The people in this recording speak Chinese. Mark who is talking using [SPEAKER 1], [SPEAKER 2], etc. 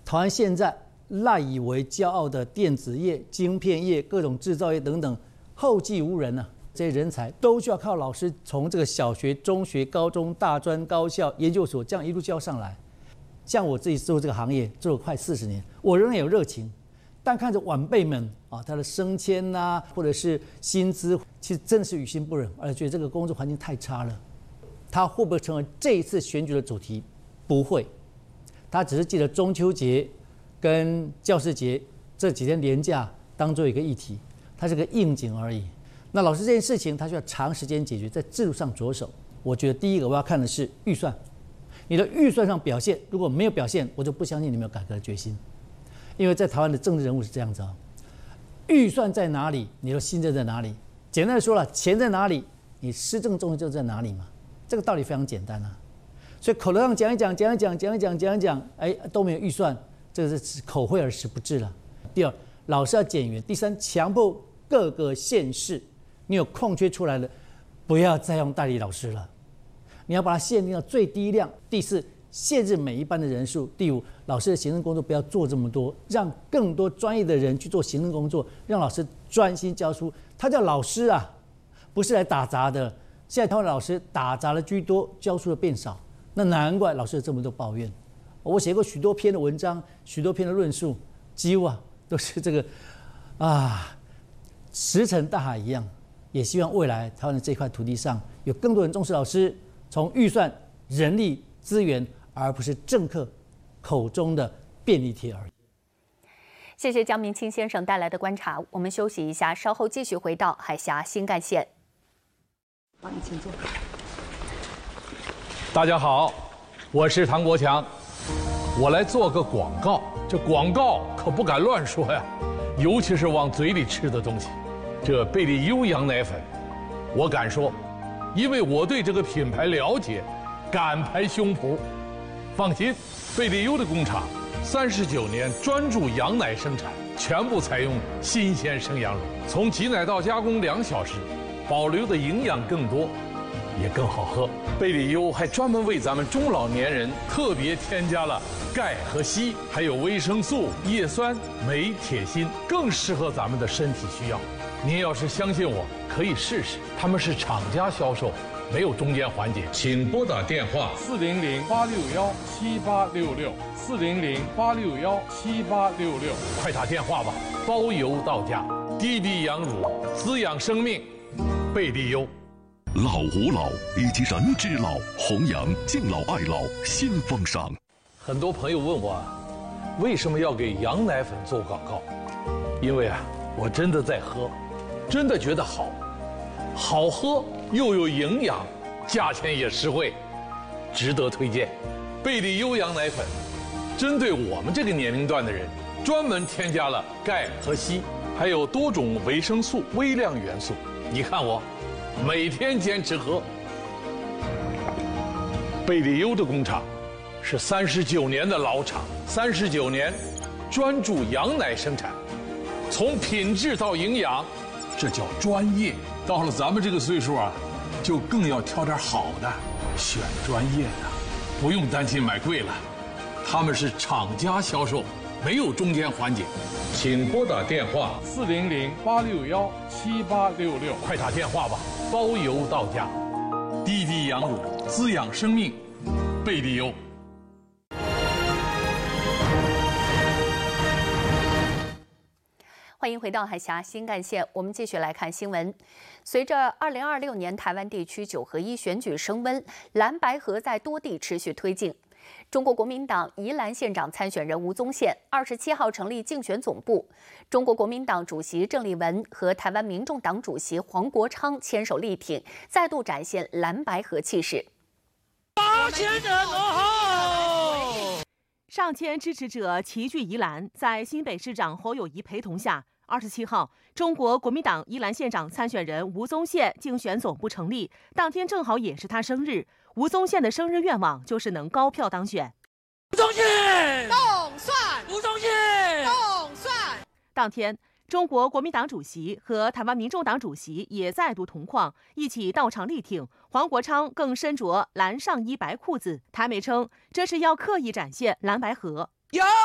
[SPEAKER 1] 台湾现在赖以为骄傲的电子业、晶片业、各种制造业等等，后继无人啊！这些人才都需要靠老师从这个小学、中学、高中、大专、高校、研究所这样一路教上来。像我自己做这个行业做了快40年，我仍然有热情，但看着晚辈们啊，他的升迁呐，或者是薪资，其实真的是于心不忍，而且觉得这个工作环境太差了。他会不会成为这一次选举的主题？不会，他只是记得中秋节跟教师节这几天连假当做一个议题，它是个应景而已。那老师这件事情，他需要长时间解决，在制度上着手。我觉得第一个我要看的是预算，你的预算上表现，如果没有表现，我就不相信你们有改革的决心。因为在台湾的政治人物是这样子啊，预算在哪里，你的心就在哪里。简单的说了，钱在哪里，你施政重心就在哪里嘛。这个道理非常简单啊。所以口头上讲一讲，哎，都没有预算，这个是口惠而实不至了。第二，老师要减员。第三，强迫各个县市，你有空缺出来的，不要再用代理老师了，你要把它限定到最低量。第四，限制每一班的人数。第五，老师的行政工作不要做这么多，让更多专业的人去做行政工作，让老师专心教书。他叫老师啊，不是来打杂的。现在台湾的老师打杂的居多，教书的变少，那难怪老师有这么多抱怨。我写过许多篇的文章，许多篇的论述，几乎啊都是这个石沉大海一样。也希望未来台湾的这块土地上有更多人重视老师，从预算、人力、资源，而不是政客口中的便利贴而已。
[SPEAKER 2] 谢谢江明清先生带来的观察，我们休息一下，稍后继续回到海峡新干线。
[SPEAKER 3] 帮你请坐。
[SPEAKER 4] 大家好，我是唐国强，我来做个广告。这广告可不敢乱说呀，尤其是往嘴里吃的东西。这贝利优羊奶粉，我敢说，因为我对这个品牌了解，敢拍胸脯。放心，贝利优的工厂39年专注羊奶生产，全部采用新鲜生羊乳，从挤奶到加工2小时，保留的营养更多，也更好喝。贝利优还专门为咱们中老年人特别添加了钙和硒，还有维生素、叶酸、镁、铁、锌，更适合咱们的身体需要。您要是相信我，可以试试。他们是厂家销售，没有中间环节。请拨打电话400-861-7866，400-861-7866，快打电话吧，包邮到家。低低羊乳，滋养生命，贝利优。
[SPEAKER 5] 老吾老以及人之老，弘扬敬老爱老新风尚。
[SPEAKER 4] 很多朋友问我，为什么要给羊奶粉做广告？因为我真的在喝，真的觉得好，好喝又有营养，价钱也实惠，值得推荐。贝利优羊奶粉，针对我们这个年龄段的人，专门添加了钙和硒，还有多种维生素、微量元素。你看我，每天坚持喝。贝利优的工厂是39年的老厂，39年专注羊奶生产，从品质到营养，这叫专业。到了咱们这个岁数就更要挑点好的，选专业的，不用担心买贵了。他们是厂家销售，没有中间环节。请拨打电话400-861-7866，快打电话吧，包邮到家。低低羊乳，滋养生命，贝利优。
[SPEAKER 2] 欢迎回到海峡新干线，我们继续来看新闻。随着2026年台湾地区9合1选举升温，蓝白合在多地持续推进。中国国民党宜兰县长参选人吴宗宪27号成立竞选总部，中国国民党主席郑丽文和台湾民众党主席黄国昌牵手力挺，再度展现蓝白合气势。
[SPEAKER 6] 上千支持者齐聚宜兰，在新北市长侯友宜陪同下，27号，中国国民党宜兰县长参选人吴宗宪竞选总部成立，当天正好也是他生日。吴宗宪的生日愿望就是能高票当选。
[SPEAKER 7] 吴宗宪
[SPEAKER 8] 动算，
[SPEAKER 7] 吴宗宪
[SPEAKER 8] 动算。
[SPEAKER 6] 当天，中国国民党主席和台湾民众党主席也再度同框，一起到场力挺。黄国昌更身着蓝上衣白裤子，台媒称这是要刻意展现蓝白合。
[SPEAKER 7] 有